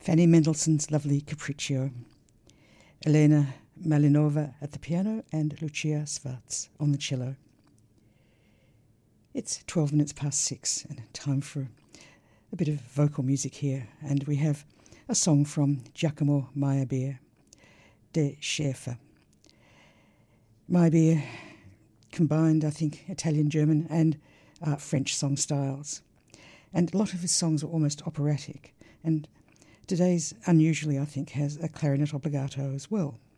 Fanny Mendelssohn's lovely Capriccio, Elena Malinova at the piano, and Lucia Svarts on the cello. It's 12 minutes past 6 and time for a bit of vocal music here, and we have a song from Giacomo Meyerbeer, De Schäfer. Meyerbeer combined, I think, Italian, German and French song styles, and a lot of his songs are almost operatic, and today's unusually, I think, has a clarinet obbligato as well.